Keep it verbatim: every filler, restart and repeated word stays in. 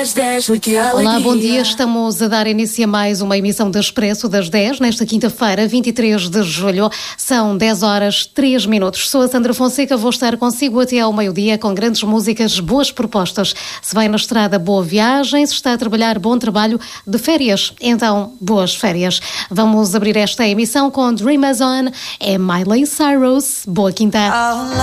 das dez, que alegria. Olá, bom dia. Estamos a dar início a mais uma emissão do Expresso das dez, nesta quinta-feira, vinte e três de julho. São dez horas, três minutos. Sou a Sandra Fonseca, vou estar consigo até ao meio-dia com grandes músicas, boas propostas. Se vai na estrada, boa viagem. Se está a trabalhar, bom trabalho. De férias, então, boas férias. Vamos abrir esta emissão com Dream As On. É Miley Cyrus. Boa quinta.